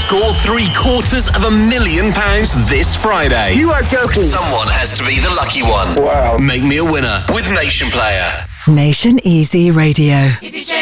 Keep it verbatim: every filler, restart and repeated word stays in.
Score three quarters of a million pounds this Friday. You are joking. Someone has to be the lucky one. Wow. Make me a winner with Nation Player. Nation Easy Radio. If you